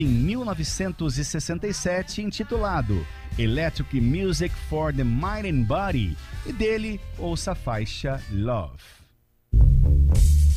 em 1967, intitulado Electric Music for the Mind and Body, e dele ouça a faixa Love.